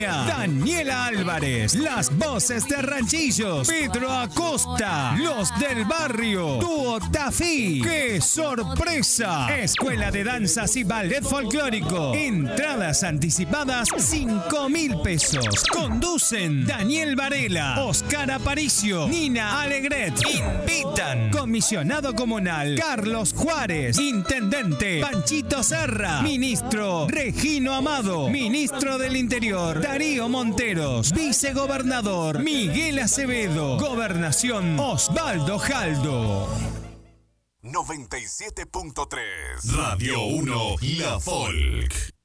Daniela Álvarez, las voces de Ranchillos, Pedro Acosta, los del barrio, Dúo Tafí, ¡qué sorpresa! Escuela de Danzas y Ballet Folclórico, entradas anticipadas 5.000 pesos. Conducen Daniel Varela, Oscar Aparicio, Nina Alegret. Invitan comisionado comunal Carlos Juárez, intendente Panchito Serra, ministro Regino Amado, ministro del Interior Darío Monteros, vicegobernador Miguel Acevedo, gobernación Osvaldo Jaldo. 97.3 Radio 1 La Folk.